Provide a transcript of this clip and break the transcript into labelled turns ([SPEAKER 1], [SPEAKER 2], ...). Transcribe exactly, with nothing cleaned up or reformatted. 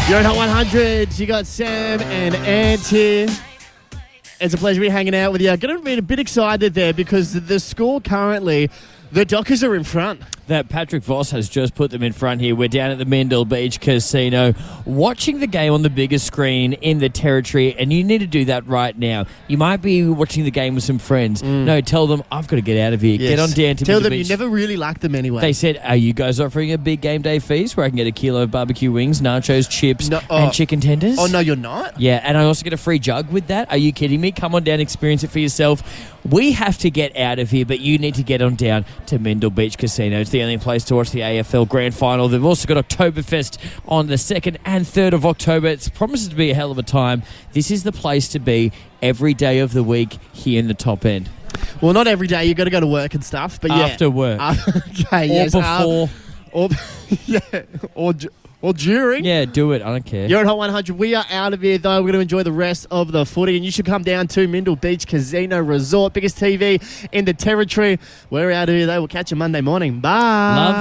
[SPEAKER 1] You're at Hot one hundred. You got Sam and Ant here. It's a pleasure to be hanging out with you. I'm going to be a bit excited there because the score currently, the Dockers are in front.
[SPEAKER 2] That Patrick Voss has just put them in front here. We're down at the Mendel Beach Casino watching the game on the biggest screen in the Territory, and you need to do that right now. You might be watching the game with some friends. Mm. No, tell them, I've got to get out of here. Yes. Get on down to
[SPEAKER 1] Tell
[SPEAKER 2] Mendel
[SPEAKER 1] them
[SPEAKER 2] Beach.
[SPEAKER 1] You never really liked them anyway.
[SPEAKER 2] They said, are you guys offering a big game day feast where I can get a kilo of barbecue wings, nachos, chips,
[SPEAKER 1] no, oh.
[SPEAKER 2] and chicken tenders?
[SPEAKER 1] Oh, no, you're not?
[SPEAKER 2] Yeah, and I also get a free jug with that. Are you kidding me? Come on down, experience it for yourself. We have to get out of here, but you need to get on down to Mendel Beach Casino. It's the only place to watch the A F L Grand Final. They've also got Oktoberfest on the second and third of October. It promises to be a hell of a time. This is the place to be every day of the week here in the top end.
[SPEAKER 1] Well, not every day. You've got to go to work and stuff. But yeah.
[SPEAKER 2] After work.
[SPEAKER 1] Uh, okay,
[SPEAKER 2] or
[SPEAKER 1] yes,
[SPEAKER 2] before.
[SPEAKER 1] Um, or, yeah, or, or during.
[SPEAKER 2] Yeah, do it. I don't care.
[SPEAKER 1] You're at Hot one hundred. We are out of here, though. We're going to enjoy the rest of the footy. And you should come down to Mendel Beach Casino Resort. Biggest T V in the Territory. We're out of here, though. We'll catch you Monday morning. Bye.
[SPEAKER 2] Love